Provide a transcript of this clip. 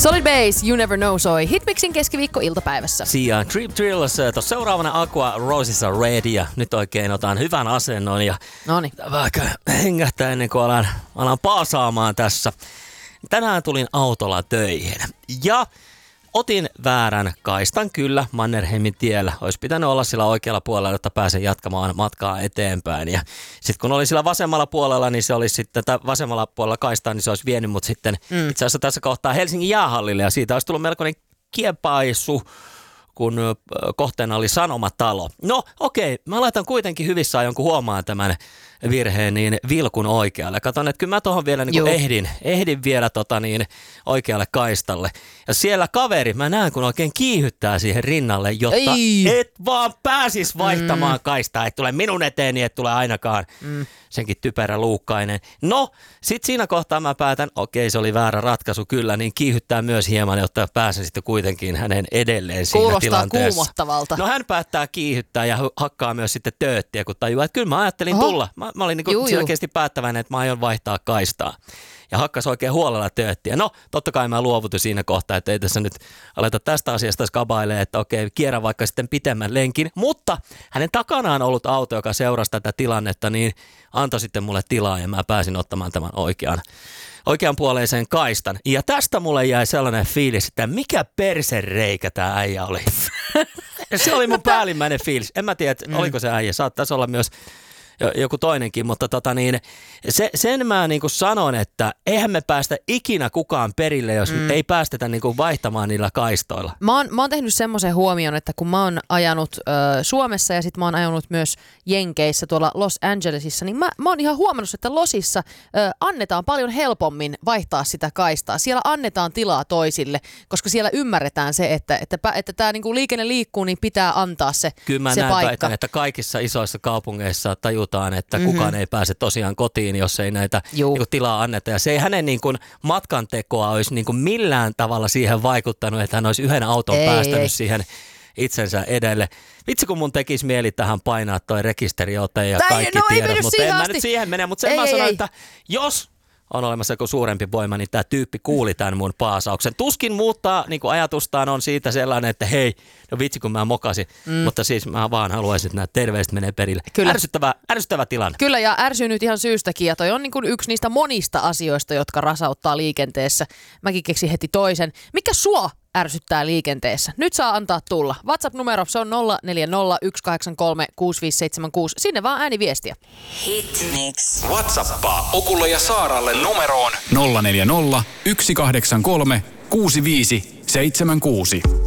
Solid Base, You Never Know soi Hitmixin keskiviikko-iltapäivässä. Sia Trip Drills, tuossa seuraavana Aqua Rosessa Red ja nyt oikein otan hyvän asennon ja vaikka hengähtää ennen kuin alan paasaamaan tässä. Tänään tulin autolla töihin ja otin väärän kaistan kyllä Mannerheimin tiellä. Olisi pitänyt olla sillä oikealla puolella, jotta pääsen jatkamaan matkaa eteenpäin. Ja sitten kun oli sillä vasemmalla puolella, niin se olisi sitten, vasemmalla puolella kaistaa, niin se olisi vienyt mut sitten itse asiassa tässä kohtaa Helsingin jäähallille. Ja siitä olisi tullut melkoinen kiepaisu, kun kohteena oli Sanomatalo. No okei, mä laitan kuitenkin hyvissä ajoin, kun huomaan tämän virheen, niin vilkun oikealle. Katon, että kyllä mä tuohon vielä niin ehdin vielä oikealle kaistalle. Ja siellä kaveri, mä näen, kun oikein kiihyttää siihen rinnalle, jotta et vaan pääsis vaihtamaan kaistaa. Et tule minun eteeni, et tule ainakaan senkin typerä luukkainen. No, sit siinä kohtaa mä päätän, okei, se oli väärä ratkaisu kyllä, niin kiihyttää myös hieman, jotta pääsen sitten kuitenkin hänen edelleen siinä tilanteessa. Kuulostaa kuumottavalta. No hän päättää kiihyttää ja hakkaa myös sitten tööttiä, kun tajuaa, että kyllä mä ajattelin tulla. Mä olin niin selkeästi päättäväinen, että mä aion vaihtaa kaistaa. Ja hakkas oikein huolella tööttiä. No, totta kai mä luovutin siinä kohtaa, että ei tässä nyt aleta tästä asiasta skabailemaan, että okei, kierrän vaikka sitten pitemmän lenkin. Mutta hänen takanaan ollut auto, joka seurasi tätä tilannetta, niin antoi sitten mulle tilaa ja mä pääsin ottamaan tämän oikeanpuoleisen kaistan. Ja tästä mulle jäi sellainen fiilis, että mikä persereikä tää äijä oli. Se oli mun päällimmäinen fiilis. En mä tiedä, oliko se äijä. Saattaisi olla myös joku toinenkin, mutta sen mä niin kuin sanon, että eihän me päästä ikinä kukaan perille, jos ei päästetä niin kuin vaihtamaan niillä kaistoilla. Mä oon tehnyt semmoisen huomion, että kun mä oon ajanut Suomessa ja sit mä oon ajanut myös Jenkeissä tuolla Los Angelesissa, niin mä oon ihan huomannut, että Losissa annetaan paljon helpommin vaihtaa sitä kaistaa. Siellä annetaan tilaa toisille, koska siellä ymmärretään se, että tää niin kuin liikenne liikkuu, niin pitää antaa se paikka. Kyllä mä näen, että kaikissa isoissa kaupungeissa tajutaan, että kukaan ei pääse tosiaan kotiin, jos ei näitä niin tilaa anneta. Ja se ei hänen niin kuin matkantekoa olisi niin kuin millään tavalla siihen vaikuttanut, että hän olisi yhden auton päästänyt siihen itsensä edelle. Vitsi, kun mun tekisi mieli tähän painaa toi rekisteriote ja kaikki tiedot, mutta en mä nyt siihen mene. Mutta sen mä sanon, että jos on olemassa joku suurempi voima, niin tämä tyyppi kuuli tämän mun paasauksen. Tuskin muuttaa niin kuin ajatustaan on siitä sellainen, että hei, no vitsi kun mä mokasin, mutta siis mä vaan haluaisin, että nämä terveiset menee perille. Kyllä. Ärsyttävä tilanne. Kyllä, ja ärsyy nyt ihan syystäkin, ja toi on niin kuin yksi niistä monista asioista, jotka rasauttaa liikenteessä. Mäkin keksin heti toisen. Mikä sua ärsyttää liikenteessä? Nyt saa antaa tulla. WhatsApp-numero, se on 0401836576. Sinne vaan ääniviestiä. Hitmix. WhatsAppaa Okulle ja Saaralle numeroon 040 183 6576.